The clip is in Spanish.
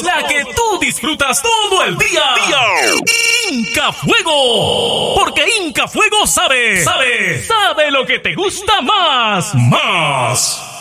La que tú disfrutas todo el día. Inca Fuego. Porque Inca Fuego sabe lo que te gusta más.